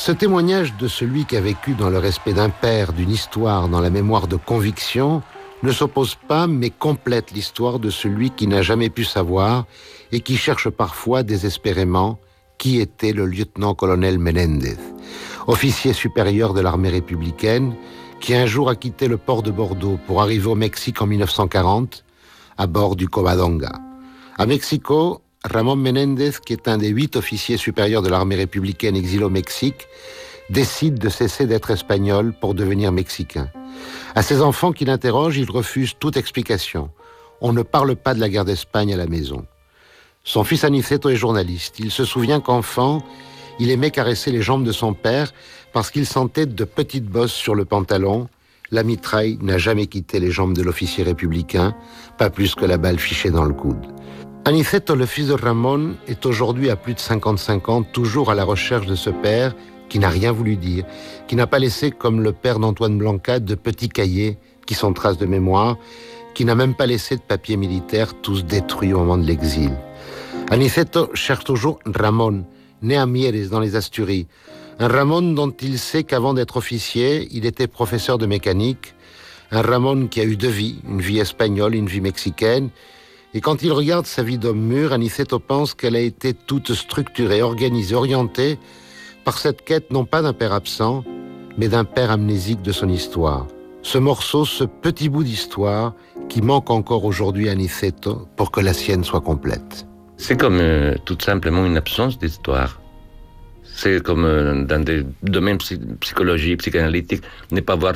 Ce témoignage de celui qui a vécu dans le respect d'un père, d'une histoire, dans la mémoire de conviction, ne s'oppose pas, mais complète l'histoire de celui qui n'a jamais pu savoir et qui cherche parfois désespérément qui était le lieutenant-colonel Menéndez, officier supérieur de l'armée républicaine, qui un jour a quitté le port de Bordeaux pour arriver au Mexique en 1940 à bord du Covadonga. À Mexico, Ramón Menéndez, qui est un des 8 officiers supérieurs de l'armée républicaine exilés au Mexique, décide de cesser d'être espagnol pour devenir mexicain. À ses enfants qui l'interrogent, il refuse toute explication. On ne parle pas de la guerre d'Espagne à la maison. Son fils Aniceto est journaliste. Il se souvient qu'enfant, il aimait caresser les jambes de son père parce qu'il sentait de petites bosses sur le pantalon. La mitraille n'a jamais quitté les jambes de l'officier républicain, pas plus que la balle fichée dans le coude. Aniceto, le fils de Ramón, est aujourd'hui à plus de 55 ans, toujours à la recherche de ce père qui n'a rien voulu dire, qui n'a pas laissé, comme le père d'Antoine Blanca, de petits cahiers qui sont traces de mémoire, qui n'a même pas laissé de papiers militaires, tous détruits au moment de l'exil. Aniceto cherche toujours Ramón, né à Mieres, dans les Asturies. Un Ramón dont il sait qu'avant d'être officier, il était professeur de mécanique. Un Ramón qui a eu 2 vies, une vie espagnole, une vie mexicaine. Et quand il regarde sa vie d'homme mûr, Aniceto pense qu'elle a été toute structurée, organisée, orientée par cette quête non pas d'un père absent, mais d'un père amnésique de son histoire. Ce morceau, ce petit bout d'histoire qui manque encore aujourd'hui à Aniceto pour que la sienne soit complète. C'est comme tout simplement une absence d'histoire. C'est comme dans des domaines psychologiques, psychanalytiques, ne pas avoir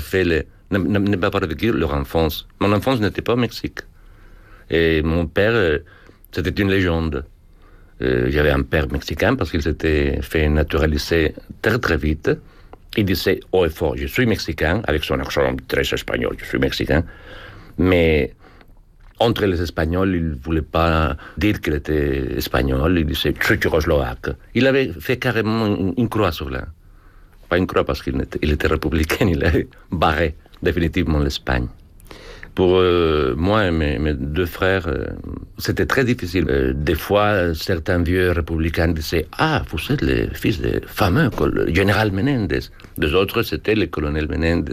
vécu leur enfance. Mon enfance n'était pas au Mexique. Et mon père, c'était une légende. J'avais un père mexicain parce qu'il s'était fait naturaliser très très vite. Il disait haut et fort, je suis mexicain, avec son accent très espagnol, je suis mexicain. Mais entre les Espagnols, il ne voulait pas dire qu'il était espagnol, il disait tchécoslovaque. Il avait fait carrément une croix sur là. Pas une croix parce qu'il était républicain, il avait barré définitivement l'Espagne. Pour moi et mes 2 frères, c'était très difficile. Des fois, certains vieux républicains disaient « Ah, vous êtes le fils du fameux général Menéndez ». Les autres, c'était le colonel Menéndez.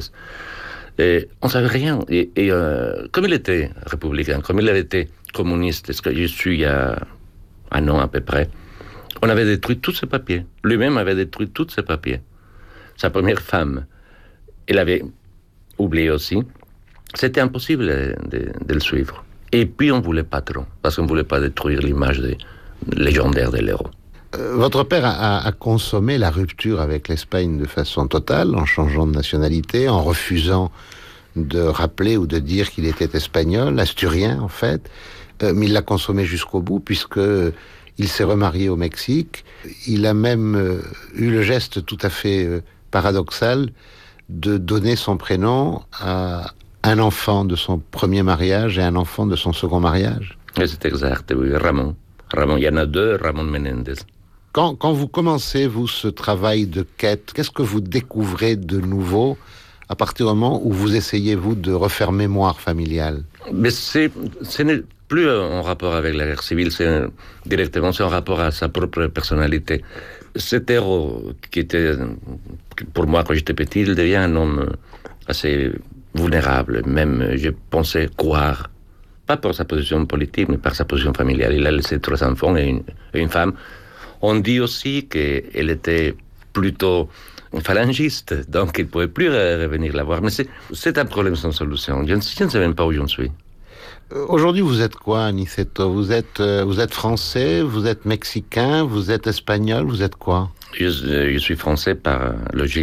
Et on ne savait rien. Et comme il était républicain, comme il avait été communiste, ce que je suis il y a 1 an à peu près, on avait détruit tous ses papiers. Lui-même avait détruit tous ses papiers. Sa première femme, il avait oublié aussi. C'était impossible de le suivre. Et puis on ne voulait pas trop, parce qu'on ne voulait pas détruire l'image légendaire de l'héros. Votre père a consommé la rupture avec l'Espagne de façon totale, en changeant de nationalité, en refusant de rappeler ou de dire qu'il était espagnol, asturien en fait. Mais il l'a consommé jusqu'au bout, puisqu'il s'est remarié au Mexique. Il a même eu le geste tout à fait paradoxal de donner son prénom à un enfant de son premier mariage et un enfant de son second mariage. Oui, c'est exact, oui, Ramón. Ramón, il y en a 2, Ramón Menéndez. Quand vous commencez, vous, ce travail de quête, qu'est-ce que vous découvrez de nouveau à partir du moment où vous essayez, vous, de refaire mémoire familiale? Mais ce n'est plus en rapport avec la guerre civile, c'est en rapport à sa propre personnalité. Cet héros, qui était, pour moi, quand j'étais petit, il devient un homme assez vulnérable. Même, je pensais croire, pas pour sa position politique, mais par sa position familiale. Il a laissé 3 enfants et une femme. On dit aussi qu'elle était plutôt phalangiste, donc il ne pouvait plus revenir la voir. Mais c'est un problème sans solution. Je ne sais même pas où j'en suis. Aujourd'hui, vous êtes quoi, Aniceto? Vous êtes français, vous êtes mexicain, vous êtes espagnol, vous êtes quoi? Je suis français par logique.